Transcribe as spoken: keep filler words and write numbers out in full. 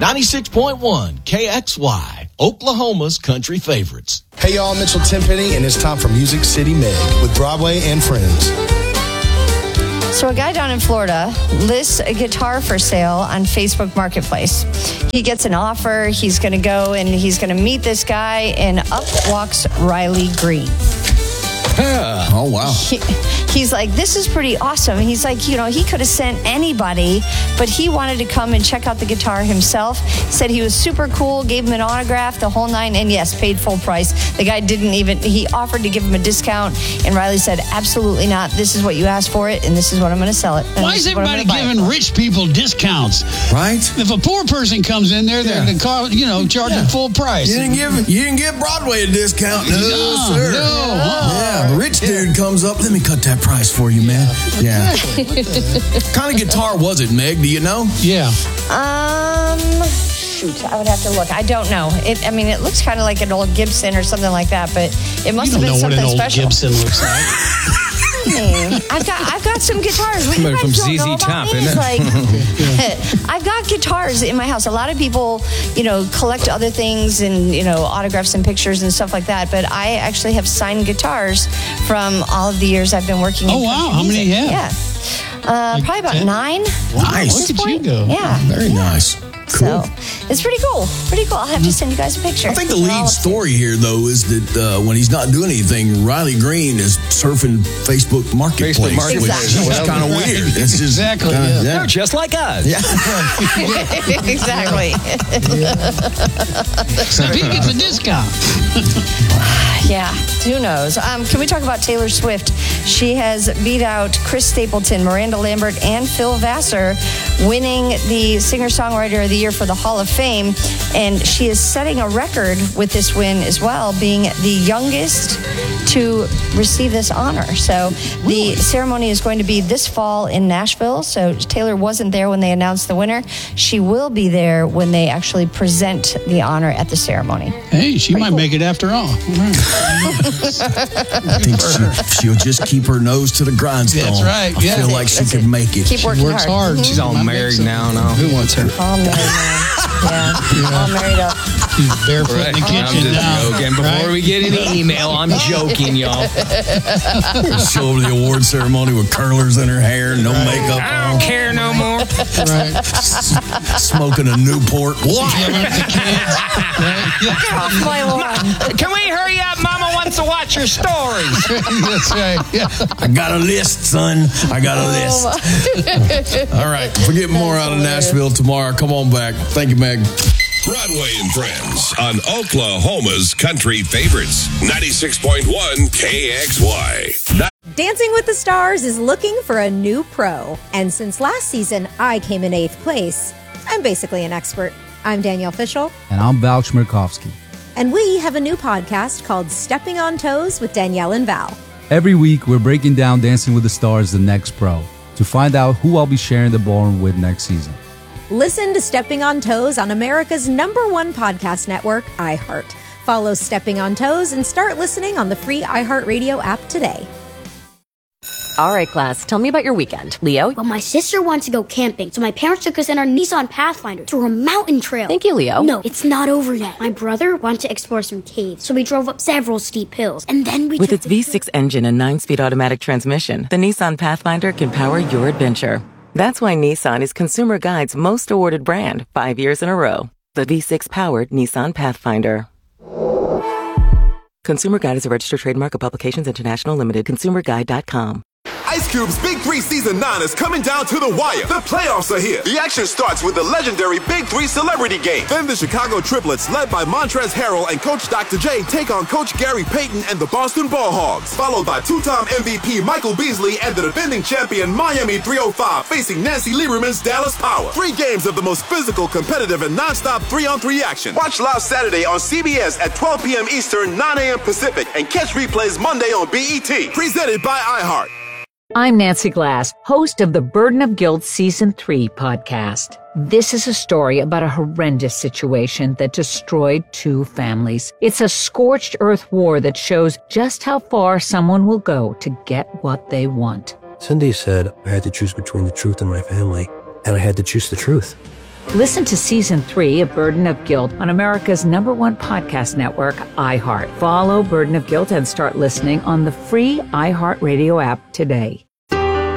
ninety-six point one K X Y, Oklahoma's country favorites. Hey y'all, Mitchell Tenpenny, and it's time for Music City Meg with Broadway and Friends. So a guy down in Florida lists a guitar for sale on Facebook Marketplace. He gets an offer. He's going to go and he's going to meet this guy, and up walks Riley Green. Yeah. Oh, wow. He, he's like, this is pretty awesome. He's like, you know, he could have sent anybody, but he wanted to come and check out the guitar himself. Said he was super cool, gave him an autograph, the whole nine, and yes, paid full price. The guy didn't even, he offered to give him a discount, and Riley said, absolutely not. This is what you asked for it, and this is what I'm going to sell it. Why is everybody giving rich people discounts? Right? If a poor person comes in there, they're yeah. car, you know, charging yeah. full price. You didn't give you didn't give Broadway a discount, no, no sir. No. Uh-uh. Yeah. The rich dude comes up, let me cut that price for you, man. Yeah. What kind of guitar was it, Meg? Do you know? Yeah. Um, shoot, I would have to look. I don't know. It, I mean, it looks kind of like an old Gibson or something like that, but it must you have been something You special. don't know what an old Gibson looks like. I've got I've got some guitars. What Somebody you from guys don't Z Z know about Top, me? isn't Like, I've got guitars in my house. A lot of people, you know, collect other things and, you know, autographs and pictures and stuff like that. But I actually have signed guitars from all of the years I've been working. Oh, in wow. country How many music. you have? Yeah. Uh, Like probably about ten? nine. Nice. Look at you go. Yeah. Very nice. Cool. So it's pretty cool. Pretty cool. I'll have to send you guys a picture. I think the We're lead all story here, though, is that uh, when he's not doing anything, Riley Green is surfing Facebook Marketplace, Facebook Marketplace. which is Well, kind of weird. It's just Exactly, kinda- yeah. They're just like us. Yeah. exactly. So if he gets a discount. Yeah, who knows? Um, can we talk about Taylor Swift? She has beat out Chris Stapleton, Miranda Lambert, and Phil Vassar, winning the Singer-Songwriter of the Year for the Hall of Fame. And she is setting a record with this win as well, being the youngest to receive this honor. So the ceremony is going to be this fall in Nashville. So Taylor wasn't there when they announced the winner. She will be there when they actually present the honor at the ceremony. Hey, she Pretty might cool. make it after all. I think she, she'll just keep her nose to the grindstone. That's right, I yeah. feel like she That's could it. make it. Keep She working works hard. hard. She's all I think married so. now. No, who wants her? All married now. Yeah, all married up. She's barefoot in the I'm kitchen just now. joking. Before right? we get any email, I'm joking, y'all. Show over the award ceremony with curlers in her hair, no makeup I on, don't care no more. Right. smoking a Newport. What? Yelling at the kids. Right? Get off my lawn. Can we hurry up? Mama wants to watch your stories. That's right. Yeah. I got a list, son. I got a list. All right. If we get more out of Nashville tomorrow, come on back. Thank you, Meg. Broadway and Friends on Oklahoma's country favorites. ninety-six point one K X Y. Dancing with the Stars is looking for a new pro. And since last season, I came in eighth place. I'm basically an expert. I'm Danielle Fishel. And I'm Val Chmerkovsky. And we have a new podcast called Stepping on Toes with Danielle and Val. Every week, we're breaking down Dancing with the Stars, the next pro, to find out who I'll be sharing the ballroom with next season. Listen to Stepping on Toes on America's number one podcast network, iHeart. Follow Stepping on Toes and start listening on the free iHeartRadio app today. All right, class, tell me about your weekend. Leo? Well, my sister wants to go camping, so my parents took us in our Nissan Pathfinder through a mountain trail. Thank you, Leo. No, it's not over yet. My brother wanted to explore some caves, so we drove up several steep hills, and then we With took its the- V six engine and nine-speed automatic transmission, the Nissan Pathfinder can power your adventure. That's why Nissan is Consumer Guide's most awarded brand, five years in a row. The V six-powered Nissan Pathfinder. Consumer Guide is a registered trademark of Publications International Limited. consumer guide dot com. Ice Cube's Big Three Season nine is coming down to the wire. The playoffs are here. The action starts with the legendary Big Three Celebrity Game. Then the Chicago Triplets, led by Montrezl Harrell and Coach Doctor J, take on Coach Gary Payton and the Boston Ball Hogs. Followed by two-time M V P Michael Beasley and the defending champion Miami three oh five facing Nancy Lieberman's Dallas Power. Three games of the most physical, competitive, and non-stop three-on-three action. Watch live Saturday on C B S at twelve p.m. Eastern, nine a.m. Pacific, and catch replays Monday on B E T. Presented by iHeart. I'm Nancy Glass, host of the Burden of Guilt Season three podcast. This is a story about a horrendous situation that destroyed two families. It's a scorched earth war that shows just how far someone will go to get what they want. Cindy said I had to choose between the truth and my family, and I had to choose the truth. Listen to season three of Burden of Guilt on America's number one podcast network, iHeart. Follow Burden of Guilt and start listening on the free iHeartRadio app today.